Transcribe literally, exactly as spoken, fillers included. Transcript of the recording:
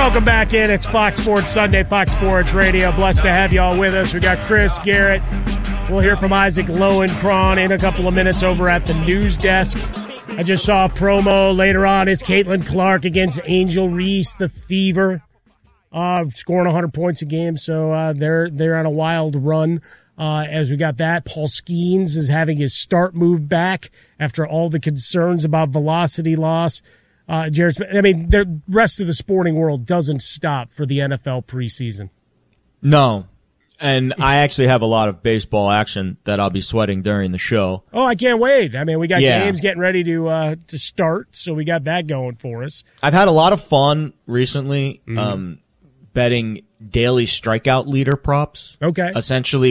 Welcome back in. It's Fox Sports Sunday, Fox Sports Radio. Blessed to have you all with us. We got Chris Garrett. We'll hear from Isaac Lowenkron in a couple of minutes over at the news desk. I just saw a promo. Later on is Caitlin Clark against Angel Reese, the Fever, uh, scoring one hundred points a game. So uh, they're they're on a wild run. Uh, as we got that, Paul Skeens is having his start move back after all the concerns about velocity loss. Uh, Jared Smith, I mean, the rest of the sporting world doesn't stop for the N F L preseason. No. And I actually have a lot of baseball action that I'll be sweating during the show. Oh, I can't wait. I mean, we got yeah. games getting ready to uh, to start, so we got that going for us. I've had a lot of fun recently mm-hmm. um, betting daily strikeout leader props. Okay. Essentially